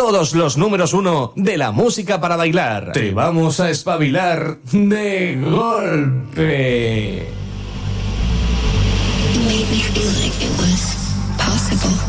todos los números 1 de la música para bailar. Te vamos a espabilar de golpe. You made me feel like it was possible.